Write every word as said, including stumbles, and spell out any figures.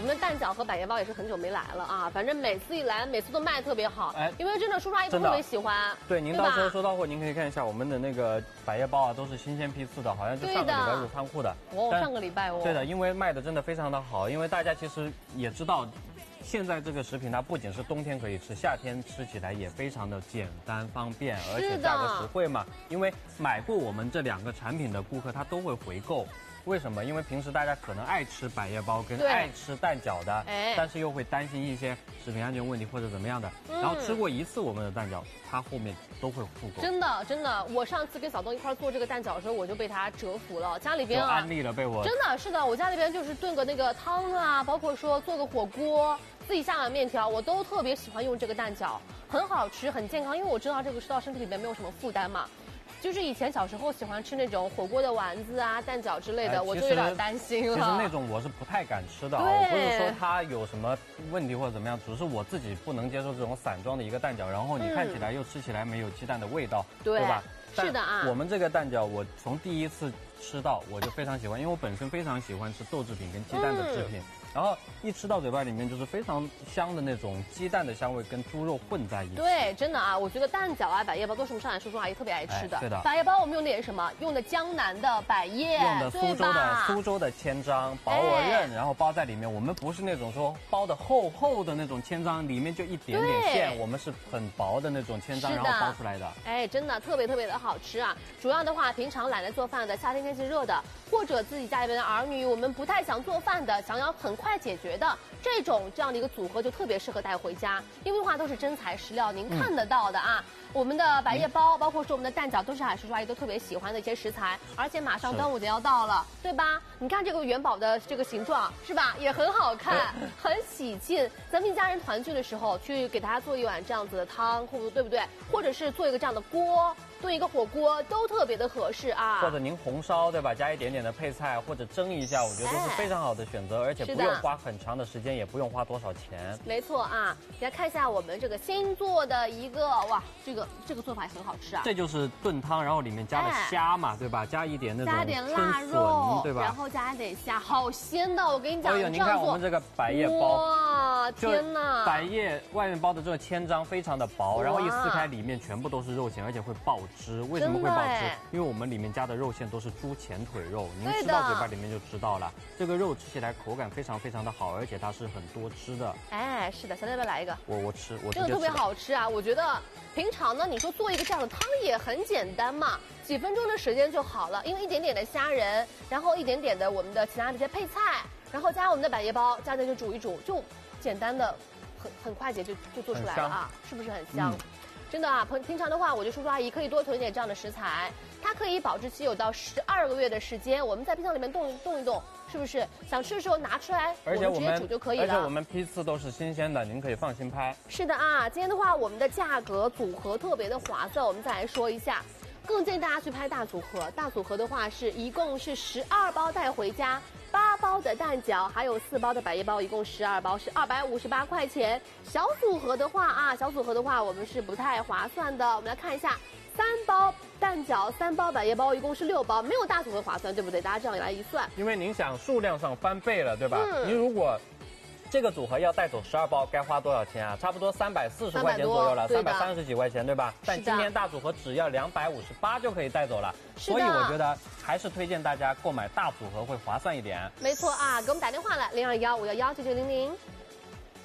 咱们的蛋饺和百叶包也是很久没来了啊，反正每次一来，每次都卖得特别好，哎，因为真的叔叔阿姨都特别喜欢。 对，您到时候收到货，您可以看一下我们的那个百叶包啊，都是新鲜批次的，好像就上个礼拜入仓库的。 哦，上个礼拜哦。 对的，因为卖的真的非常的好，因为大家其实也知道。现在这个食品它不仅是冬天可以吃，夏天吃起来也非常的简单方便，而且价格实惠嘛。因为买过我们这两个产品的顾客，他都会回购。为什么？因为平时大家可能爱吃百叶包跟爱吃蛋饺的，哎，但是又会担心一些食品安全问题或者怎么样的。嗯、然后吃过一次我们的蛋饺，他后面都会复购。 真的真的，我上次跟小东一块做这个蛋饺的时候，我就被他折服了。家里边啊， 安利了被我。 真的是的，我家里边就是炖个那个汤啊，包括说做个火锅。自己下碗面条，我都特别喜欢用这个蛋饺，很好吃，很健康，因为我知道这个吃到身体里面没有什么负担嘛。就是以前小时候喜欢吃那种火锅的丸子啊、蛋饺之类的，哎、我就有点担心了。 其实那种我是不太敢吃的，我不是说它有什么问题或者怎么样，只是我自己不能接受这种散装的一个蛋饺，然后你看起来又吃起来没有鸡蛋的味道，嗯、对吧？ 是的啊。 我们这个蛋饺，我从第一次吃到我就非常喜欢，因为我本身非常喜欢吃豆制品跟鸡蛋的制品。嗯，然后一吃到嘴巴里面就是非常香的那种鸡蛋的香味跟猪肉混在一起。 对，真的啊，我觉得蛋饺啊、百叶包都是我们上海叔叔阿姨特别爱吃的。 哎、对的。 百叶包我们用的也是什么？用的江南的百叶， 用的苏州的苏州的千张薄而韧，哎、然后包在里面。我们不是那种说包的厚厚的那种千张，里面就一点点馅，我们是很薄的那种千张，然后包出来的。 哎，真的特别特别的好吃啊！主要的话，平常懒得做饭的，夏天天气热的，或者自己家里边的儿女，我们不太想做饭的，想要很快解决的。这种这样的一个组合就特别适合带回家，因为的话都是真材实料，您看得到的啊。嗯、我们的百叶包，包括说我们的蛋饺，都是海叔叔阿姨都特别喜欢的一些食材，而且马上端午节要到了，对吧？你看这个元宝的这个形状是吧，也很好看，很喜庆。咱们一家人团聚的时候，去给大家做一碗这样子的汤，或对不对？或者是做一个这样的锅。炖一个火锅都特别的合适啊， 或者您红烧对吧，加一点点的配菜或者蒸一下，我觉得都是非常好的选择，哎、而且不用花很长的时间，也不用花多少钱。 没错啊，大家看一下我们这个新做的一个，哇，这个这个做法也很好吃啊。 这就是炖汤，然后里面加了虾嘛，哎、对吧？加一点那种加点腊肉， 对吧？ 然后加一点虾，好鲜的，我跟你讲。 哎呦，您看我们这个百叶包， 哇，天哪！ 百叶外面包的这个千张非常的薄，然后一撕开里面全部都是肉馅，而且会爆汁。为什么会爆汁？因为我们里面加的肉馅都是猪前腿肉，您吃到嘴巴里面就知道了。这个肉吃起来口感非常非常的好，而且它是很多汁的。 哎，是的，小戴要不要来一个？ 我我吃，我真的特别好吃啊！我觉得平常呢，你说做一个这样的汤也很简单嘛，几分钟的时间就好了，因为一点点的虾仁，然后一点点的我们的其他的一些配菜，然后加我们的百叶包，加进去煮一煮，就简单的很很快捷就就做出来了啊，是不是很香？嗯，真的啊，平平常的话，我觉得叔叔阿姨可以多囤一点这样的食材，它可以保质期有到十二个月的时间。我们在冰箱里面动动一动，是不是？想吃的时候拿出来， 而且我们直接煮就可以了。 而且我们批次都是新鲜的，您可以放心拍。 是的啊，今天的话，我们的价格组合特别的划算，我们再来说一下。更建议大家去拍大组合，大组合的话是一共是十二包带回家，八包的蛋饺，还有四包的百叶包，一共十二包是二百五十八块钱。小组合的话啊，小组合的话我们是不太划算的。我们来看一下，三包蛋饺，三包百叶包，一共是六包，没有大组合划算，对不对？大家这样来一算， 因为您想数量上翻倍了，对吧？嗯、您如果这个组合要带走十二包，该花多少钱啊？差不多三百四十块钱左右了，三百三十几块钱，对吧？但今天大组合只要两百五十八就可以带走了，所以我觉得还是推荐大家购买大组合会划算一点。 没错啊，给我们打电话来零二幺五幺幺九九零零。